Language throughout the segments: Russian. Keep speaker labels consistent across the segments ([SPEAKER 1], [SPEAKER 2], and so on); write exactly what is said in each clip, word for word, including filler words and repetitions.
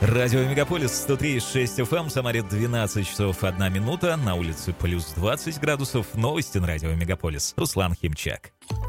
[SPEAKER 1] Радио Мегаполис сто три и шесть эф эм, в Самаре двенадцать часов одна минута, на улице плюс двадцать градусов. Новости на Радио Мегаполис. Руслан Химчак.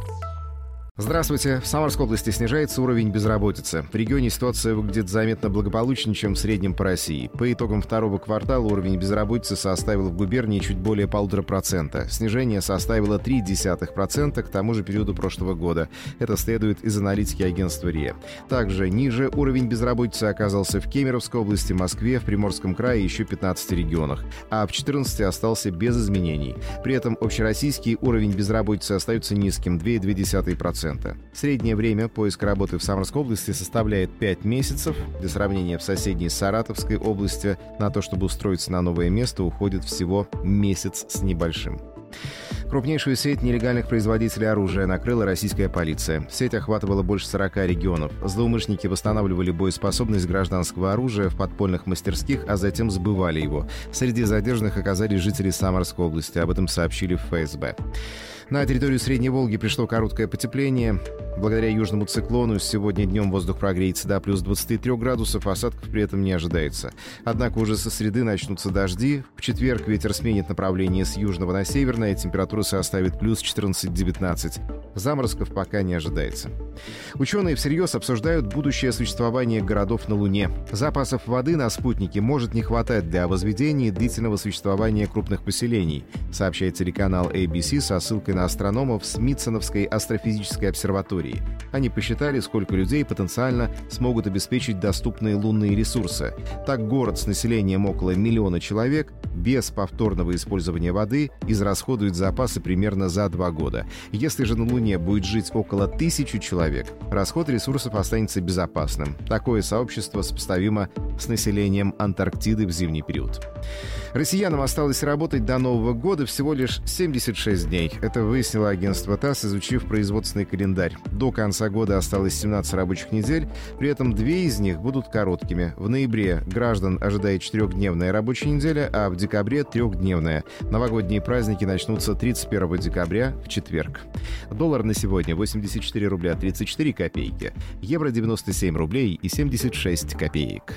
[SPEAKER 2] Здравствуйте. В Самарской области снижается уровень безработицы. В регионе ситуация выглядит заметно благополучнее, чем в среднем по России. По итогам второго квартала уровень безработицы составил в губернии чуть более полутора процента. Снижение составило три десятых процента к тому же периоду прошлого года. Это следует из аналитики агентства РИА. Также ниже уровень безработицы оказался в Кемеровской области, Москве, в Приморском крае и еще пятнадцати регионах. А в четырнадцати остался без изменений. При этом общероссийский уровень безработицы остается низким – два целых две десятых процента. Среднее время поиска работы в Самарской области составляет пять месяцев. Для сравнения, в соседней Саратовской области на то, чтобы устроиться на новое место, уходит всего месяц с небольшим. Крупнейшую сеть нелегальных производителей оружия накрыла российская полиция. Сеть охватывала больше сорока регионов. Злоумышленники восстанавливали боеспособность гражданского оружия в подпольных мастерских, а затем сбывали его. Среди задержанных оказались жители Самарской области. Об этом сообщили в эф эс бэ. На территорию Средней Волги пришло короткое потепление. Благодаря южному циклону сегодня днем воздух прогреется до плюс двадцати трёх градусов, осадков при этом не ожидается. Однако уже со среды начнутся дожди. В четверг ветер сменит направление с южного на северное, температура составит плюс четырнадцать-девятнадцать. Заморозков пока не ожидается. Ученые всерьез обсуждают будущее существование городов на Луне. Запасов воды на спутнике может не хватать для возведения и длительного существования крупных поселений, сообщает телеканал эй би си со ссылкой на астрономов Смитсоновской астрофизической обсерватории. Они посчитали, сколько людей потенциально смогут обеспечить доступные лунные ресурсы. Так, город с населением около миллиона человек без повторного использования воды израсходует запасы примерно за два года. Если же на Луне будет жить около тысячи человек, расход ресурсов останется безопасным. Такое сообщество сопоставимо с населением Антарктиды в зимний период. Россиянам осталось работать до Нового года всего лишь семьдесят шесть дней. Это выяснило агентство ТАСС, изучив производственный календарь. До конца года осталось семнадцать рабочих недель, при этом две из них будут короткими. В ноябре граждан ожидает четырехдневная рабочая неделя, а в декабре трехдневная. Новогодние праздники начнутся тридцать первого декабря в четверг. Доллар на сегодня восемьдесят четыре рубля тридцать четыре копейки, евро девяносто семь рублей и семьдесят шесть копеек.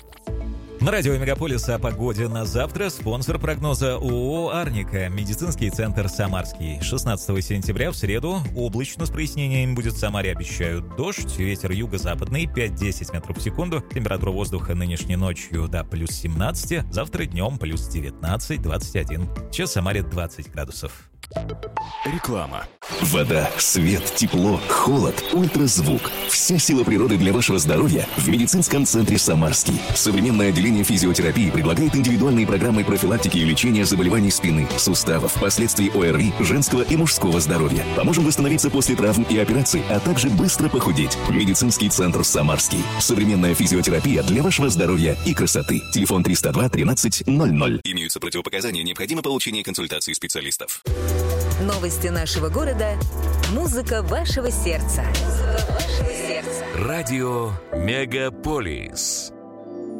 [SPEAKER 1] На радио Мегаполис о погоде на завтра. Спонсор прогноза ООО «Арника». Медицинский центр «Самарский». шестнадцатого сентября в среду облачно с прояснениями будет в Самаре. Обещают дождь, ветер юго-западный пять-десять метров в секунду. Температура воздуха нынешней ночью до плюс семнадцати. Завтра днем плюс девятнадцать-двадцать один. Сейчас в Самаре двадцать градусов.
[SPEAKER 3] Реклама. Вода, свет, тепло, холод, ультразвук. Вся сила природы для вашего здоровья в медицинском центре «Самарский». Современное отделение физиотерапии предлагает индивидуальные программы профилактики и лечения заболеваний спины, суставов, последствий о эр ви, женского и мужского здоровья. Поможем восстановиться после травм и операций, а также быстро похудеть. Медицинский центр «Самарский». Современная физиотерапия для вашего здоровья и красоты. Телефон триста два тринадцать ноль ноль. Имеются противопоказания, необходимо получение консультации специалистов.
[SPEAKER 4] Новости нашего города. Музыка вашего сердца. Музыка вашего сердца.
[SPEAKER 3] Радио Мегаполис.